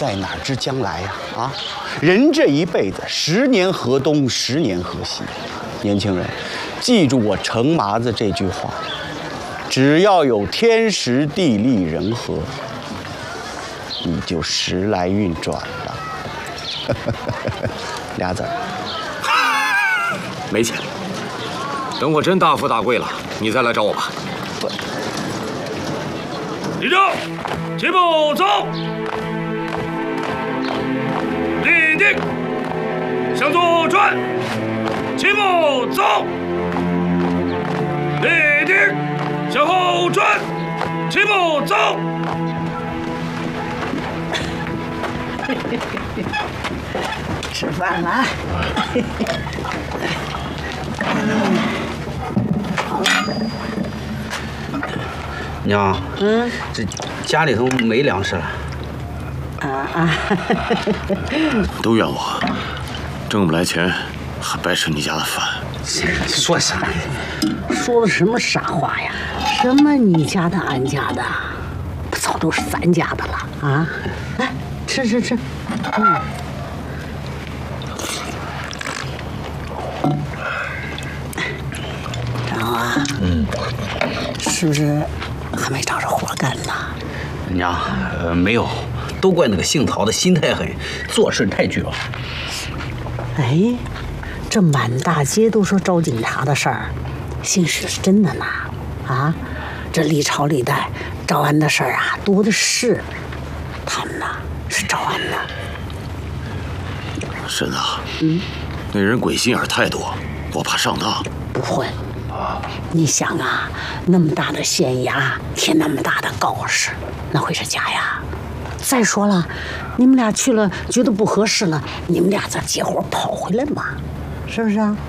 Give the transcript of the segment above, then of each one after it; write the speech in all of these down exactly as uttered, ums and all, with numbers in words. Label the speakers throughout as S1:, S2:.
S1: 在，哪知将来呀？啊，人这一辈子，十年河东，十年河西。年轻人，记住我程麻子这句话：只要有天时地利人和，你就时来运转了。俩字儿，
S2: 没钱。等我真大富大贵了，你再来找我吧。立正，齐步走。立定，向左转。齐步走。立定，向后转。齐步走。
S3: 吃饭了。
S4: 娘，嗯，这家里头没粮食了。
S3: 啊啊！
S2: 都怨我，挣不来钱，还白吃你家的饭。
S4: 说啥呢？
S3: 说了什么傻话呀？什么你家的俺家的，不早都是咱家的了啊！来，吃吃吃，嗯。然后啊，嗯，是不是还没找着活干呢？
S4: 娘，呃，没有，都怪那个姓陶的心太狠，做事太绝了。
S3: 哎，这满大街都说招警察的事儿，信是真的呢？啊，这历朝历代招安的事儿啊多的是，他们呐是招安的。
S2: 婶子，嗯，那人鬼心眼太多，我怕上当。
S3: 不会。你想啊，那么大的县衙贴那么大的告示，哪会是假呀？再说了，你们俩去了觉得不合适了，你们俩再接活跑回来嘛，是不是啊？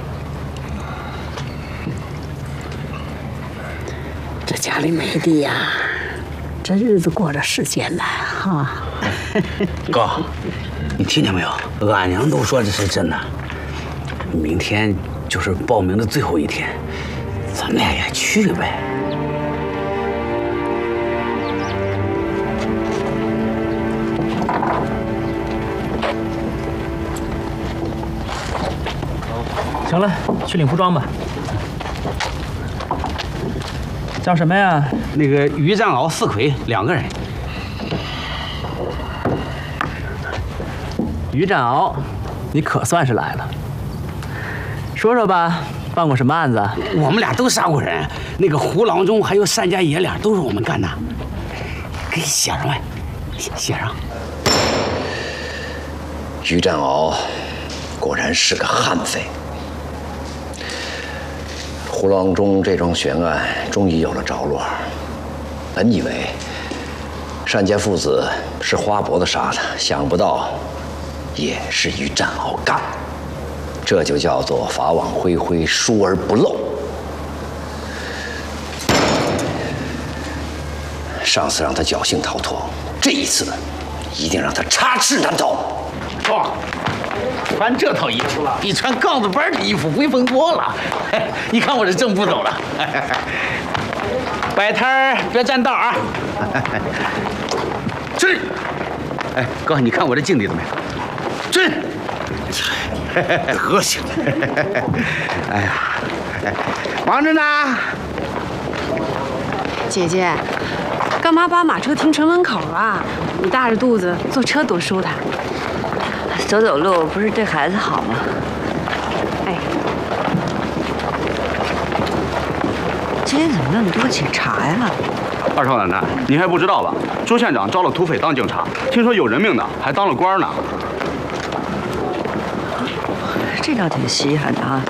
S3: 这家里没地呀，这日子过着是艰难哈。
S4: 哥，你听见没有？俺娘都说这是真的。明天就是报名的最后一天，咱们俩也去呗。
S5: 行了，去领服装吧。叫什么呀？
S4: 那个于占鳌、四魁两个人。
S5: 于占鳌，你可算是来了。说说吧，办过什么案子？
S4: 我们俩都杀过人，那个胡郎中还有单家爷俩都是我们干的。给你写上呗，写上。
S6: 于占鳌果然是个悍匪。胡郎中这桩悬案终于有了着落。本以为单家父子是花脖子杀的，想不到也是于占鳌干。这就叫做法网恢恢，疏而不漏。上次让他侥幸逃脱，这一次一定让他插翅难逃。
S4: 哥，穿这套衣服比穿杠子班的衣服威风多了。你看我这正步走了。摆摊儿别占道啊！进。哎，哥，你看我这境地怎么样？进。
S2: 德行！
S4: 哎呀，忙着呢。
S7: 姐姐，干嘛把马车停城门口啊？你大着肚子坐车多舒坦。
S8: 走走路不是对孩子好吗？
S7: 哎，
S8: 今天怎么那么多警察呀？
S9: 二少奶奶，你还不知道吧？朱县长招了土匪当警察，听说有人命的，还当了官呢。
S8: 这倒挺稀罕的啊！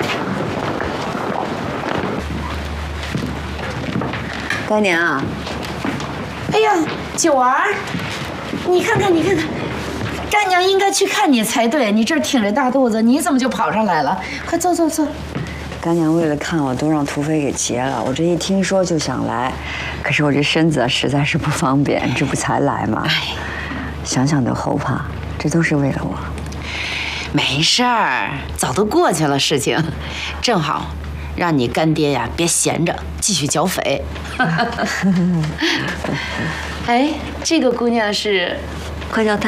S8: 干娘啊！
S10: 哎呀，九儿，你看看，你看看，干娘应该去看你才对。你这儿挺着大肚子，你怎么就跑上来了？快坐坐坐。
S8: 干娘为了看我，都让土匪给劫了。我这一听说就想来，可是我这身子实在是不方便，这不才来吗？哎，想想都后怕。这都是为了我。
S10: 没事儿，早都过去了事情，正好让你干爹呀别闲着，继续剿匪。哎，这个姑娘是，
S8: 快叫她